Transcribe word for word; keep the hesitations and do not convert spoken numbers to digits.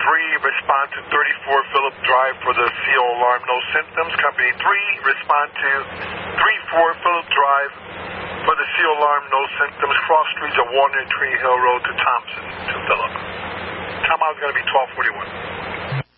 three, respond to thirty-four Phillip Drive for the C O alarm, no symptoms. Company three, respond to three four Phillip Drive for the C O alarm, no symptoms. Cross streets of Warner and Tree Hill Road to Thompson to Phillip. Time out is going to be twelve forty-one.